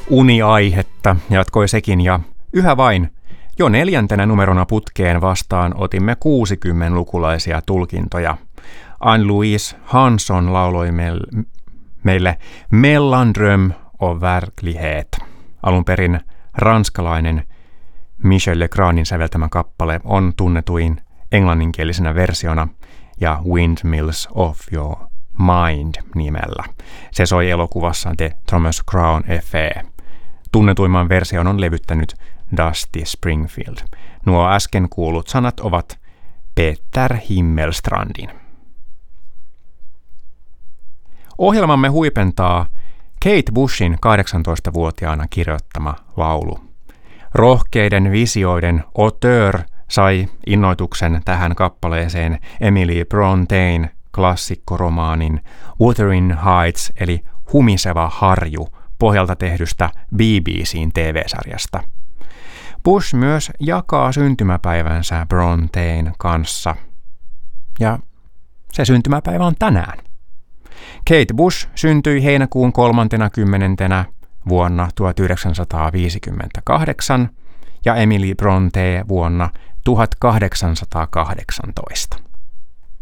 Uniaihetta jatkoi sekin ja yhä vain jo 4. numerona putkeen vastaan otimme 60-lukulaisia tulkintoja. Anne-Louise Hansson lauloi meille Mellandröm och verklighet. Alun perin ranskalainen Michel Legrandin säveltämä kappale on tunnetuin englanninkielisenä versiona ja Windmills of Your Mind nimellä. Se soi elokuvassa The Thomas Crown Affair. Tunnetuimman version on levyttänyt Dusty Springfield. Nuo äsken kuullut sanat ovat Peter Himmelstrandin. Ohjelmamme huipentaa Kate Bushin 18-vuotiaana kirjoittama laulu. Rohkeiden visioiden auteur sai innoituksen tähän kappaleeseen Emily Bronteen klassikkoromaanin Wuthering Heights eli Humiseva harju pohjalta tehdystä BBC:n TV-sarjasta. Bush myös jakaa syntymäpäivänsä Bronteen kanssa. Ja se syntymäpäivä on tänään. Kate Bush syntyi heinäkuun 30. vuonna 1958 ja Emily Bronte vuonna 1818.